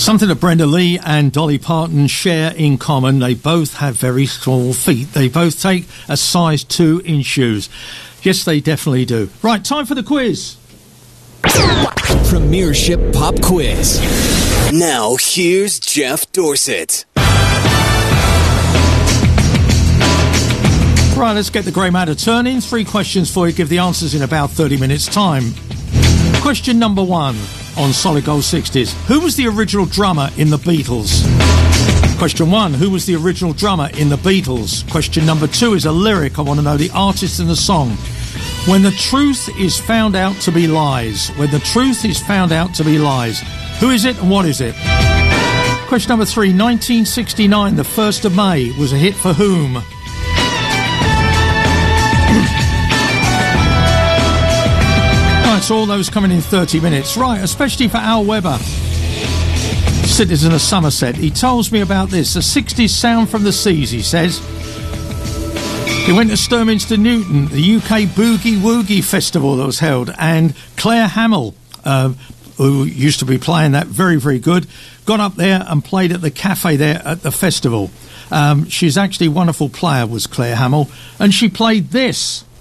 Something that Brenda Lee and Dolly Parton share in common. They both have very small feet. They both take a size 2 in shoes. Yes, they definitely do. Right, time for the quiz. Premiership Pop Quiz. Now, here's Jeff Dorset. Right, let's get the grey matter turning. 3 questions for you. Give the answers in about 30 minutes' time. Question number 1 on Solid Gold 60s. Who was the original drummer in the Beatles? Question 1. Who was the original drummer in the Beatles? Question number 2 is a lyric. I want to know the artist and the song. When the truth is found out to be lies. When the truth is found out to be lies. Who is it and what is it? Question number 3. 1969, the 1st of May, was a hit for whom? So all those coming in 30 minutes. Right, especially for Al Weber, citizen of Somerset. He tells me about this. A 60s sound from the seas, he says. He went to Sturminster Newton, the UK Boogie Woogie Festival that was held, and Claire Hamill, who used to be playing that very, very good, got up there and played at the cafe there at the festival. She's actually a wonderful player, was Claire Hamill, and she played this.